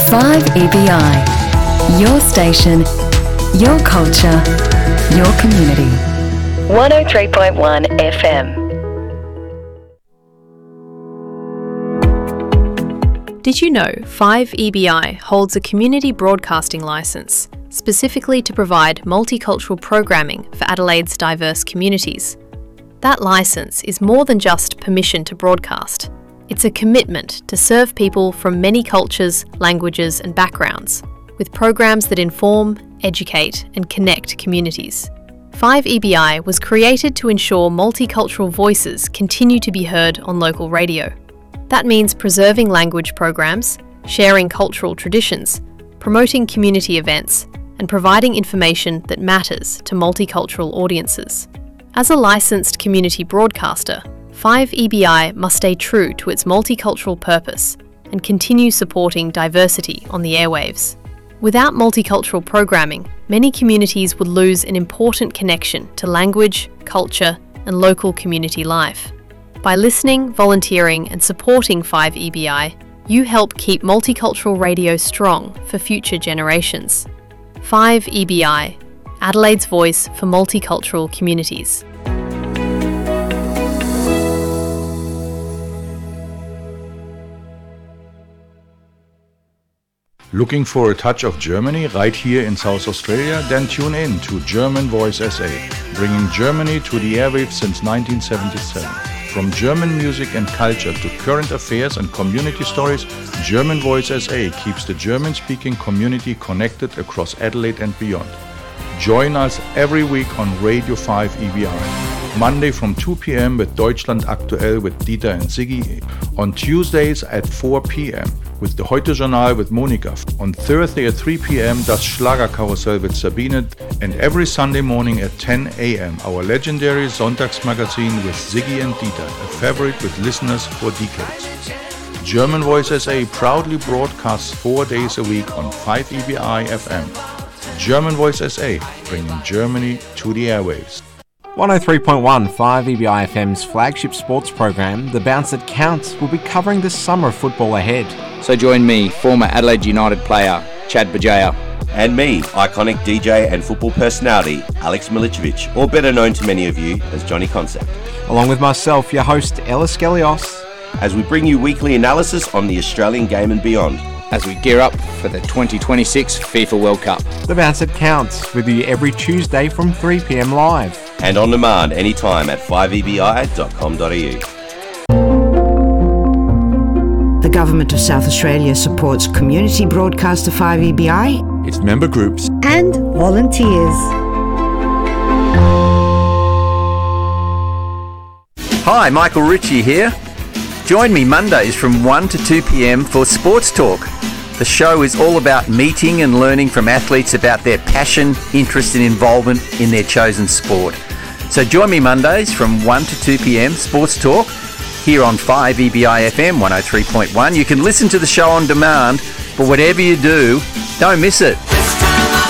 5EBI. Your station, your culture, your community. 103.1 FM. Did you know 5EBI holds a community broadcasting licence specifically to provide multicultural programming for Adelaide's diverse communities? That licence is more than just permission to broadcast. It's a commitment to serve people from many cultures, languages and backgrounds, with programs that inform, educate and connect communities. 5EBI was created to ensure multicultural voices continue to be heard on local radio. That means preserving language programs, sharing cultural traditions, promoting community events, and providing information that matters to multicultural audiences. As a licensed community broadcaster, 5EBI must stay true to its multicultural purpose and continue supporting diversity on the airwaves. Without multicultural programming, many communities would lose an important connection to language, culture, and local community life. By listening, volunteering, and supporting 5EBI, you help keep multicultural radio strong for future generations. 5EBI, Adelaide's voice for multicultural communities. Looking for a touch of Germany right here in South Australia? Then tune in to German Voice SA, bringing Germany to the airwaves since 1977. From German music and culture to current affairs and community stories, German Voice SA keeps the German-speaking community connected across Adelaide and beyond. Join us every week on Radio 5 EBI. Monday from 2 p.m. with Deutschland Aktuell with Dieter and Siggi. On Tuesdays at 4 p.m. with the Heute Journal with Monika. On Thursday at 3 p.m. Das Schlagerkarussell with Sabine. And every Sunday morning at 10 a.m. our legendary Sonntagsmagazin with Siggi and Dieter, a favorite with listeners for decades. German Voice SA proudly broadcasts 4 days a week on 5EBI FM. German Voice SA, bringing Germany to the airwaves. 103.1 5EBI FM's flagship sports program, The Bounce That Counts, will be covering the summer of football ahead. So join me, former Adelaide United player Chad Bajaya. And me, iconic DJ and football personality Alex Milicevic, or better known to many of you as Johnny Concept. Along with myself, your host Ellis Skelios, as we bring you weekly analysis on the Australian game and beyond. As we gear up for the 2026 FIFA World Cup. The Bounce That Counts, with you every Tuesday from 3 p.m. live. And on demand anytime at 5ebi.com.au. The Government of South Australia supports community broadcaster 5EBI, its member groups, and volunteers. Hi, Michael Ritchie here. Join me Mondays from 1 to 2 p.m. for Sports Talk. The show is all about meeting and learning from athletes about their passion, interest and involvement in their chosen sport. So join me Mondays from 1 to 2 p.m. Sports Talk here on 5EBI FM 103.1. You can listen to the show on demand, but whatever you do, don't miss it.